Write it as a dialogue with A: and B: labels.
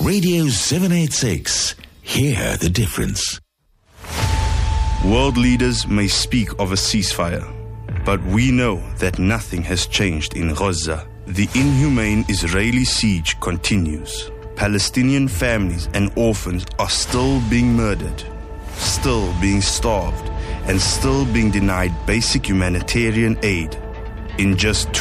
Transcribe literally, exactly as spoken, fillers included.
A: Radio seven eighty-six. Hear the difference.
B: World leaders may speak of a ceasefire, but we know that nothing has changed in Gaza. The inhumane Israeli siege continues. Palestinian families and orphans are still being murdered, still being starved, and still being denied basic humanitarian aid. In just two